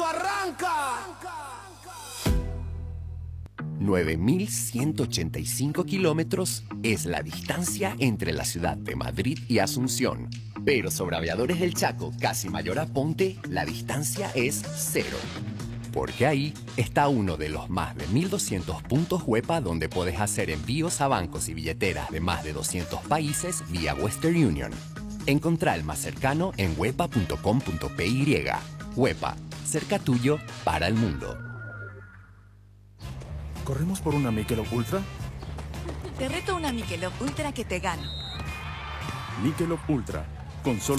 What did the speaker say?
eso arranca. 9.185 kilómetros es la distancia entre la ciudad de Madrid y Asunción. Pero sobre Aviadores del Chaco, casi Mayor a Ponte, la distancia es cero. Porque ahí está uno de los más de 1.200 puntos Huepa donde puedes hacer envíos a bancos y billeteras de más de 200 países vía Western Union. Encontrá el más cercano en huepa.com.py. Huepa, cerca tuyo para el mundo. ¿Corremos por una Michelob Ultra? Te reto una Michelob Ultra que te gano. Michelob Ultra, con solo